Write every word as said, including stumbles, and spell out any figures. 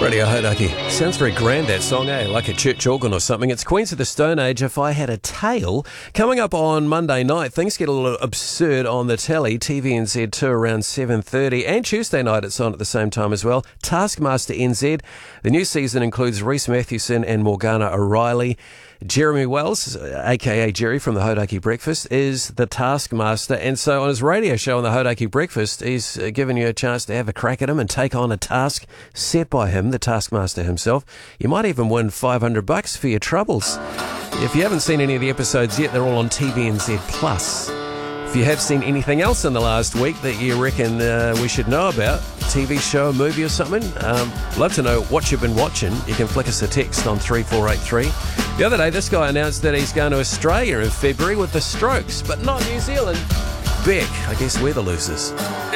Radio Hodaki. Sounds very grand, that song, eh? Like a church organ or something. It's Queens of the Stone Age, If I Had a Tale. Coming up on Monday night, things get a little absurd on the telly. T V N Z two around seven thirty. And Tuesday night it's on at the same time as well. Taskmaster N Z. The new season includes Rhys Mathewson and Morgana O'Reilly. Jeremy Wells, a k a. Jerry from the Hodaki Breakfast, is the Taskmaster. And so on his radio show on the Hodaki Breakfast, he's uh, given you a chance to have a crack at him and take on a task set by him, the Taskmaster himself. You might even win five hundred bucks for your troubles. If you haven't seen any of the episodes yet, they're all on T V N Z plus. If you have seen anything else in the last week that you reckon uh, we should know about, T V show, a movie or something, um, love to know what you've been watching. You can flick us a text on three four eight three. The other day, this guy announced that he's going to Australia in February with the Strokes, but not New Zealand. Beck, I guess we're the losers.